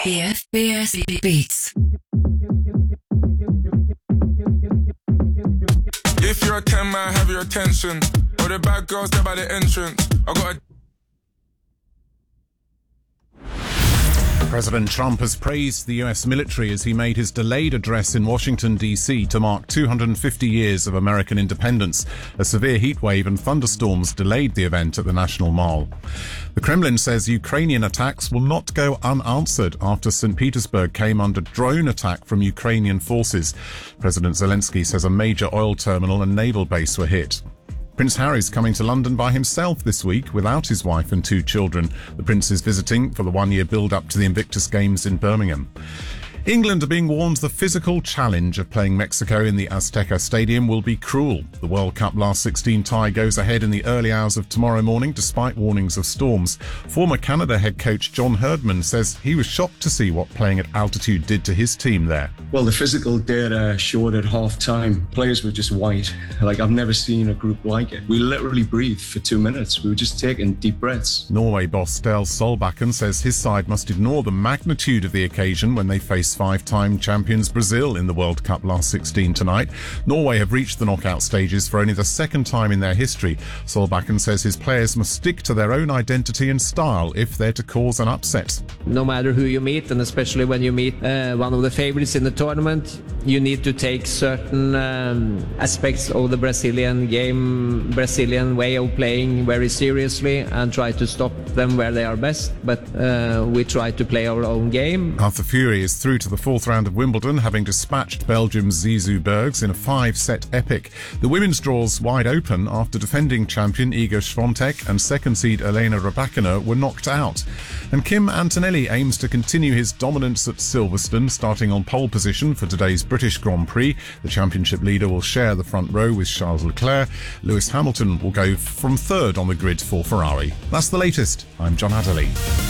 PFBS Beats. If you're a 10 man, have your attention. All the bad girls there by the entrance. I got a President Trump has praised the US military as he made his delayed address in Washington, D.C. to mark 250 years of American independence. A severe heatwave and thunderstorms delayed the event at the National Mall. The Kremlin says Ukrainian attacks will not go unanswered after St. Petersburg came under drone attack from Ukrainian forces. President Zelensky says a major oil terminal and naval base were hit. Prince Harry's coming to London by himself this week without his wife and 2 children. The Prince is visiting for the one-year build-up to the Invictus Games in Birmingham. England are being warned the physical challenge of playing Mexico in the Azteca Stadium will be cruel. The World Cup last 16 tie goes ahead in the early hours of tomorrow morning despite warnings of storms. Former Canada head coach John Herdman says he was shocked to see what playing at altitude did to his team there. Well, the physical data showed at half-time, players were just white. I've never seen a group like it. We literally breathed for 2 minutes. We were just taking deep breaths. Norway boss Stel Solbakken says his side must ignore the magnitude of the occasion when they face 5-time champions Brazil in the World Cup last 16 tonight. Norway have reached the knockout stages for only the second time in their history. Solbakken says his players must stick to their own identity and style if they're to cause an upset. No matter who you meet, and especially when you meet one of the favorites in the tournament, you need to take certain aspects of the Brazilian game, Brazilian way of playing very seriously and try to stop them where they are best. But we try to play our own game. Arthur Fury is through to the 4th round of Wimbledon, having dispatched Belgium's Zizou Bergs in a 5-set epic. The women's draw's wide open after defending champion Iga Swiatek and second seed Elena Rybakina were knocked out. And Kim Antonelli aims to continue his dominance at Silverstone, starting on pole position for today's British Grand Prix. The championship leader will share the front row with Charles Leclerc. Lewis Hamilton will go from 3rd on the grid for Ferrari. That's the latest. I'm John Adderley.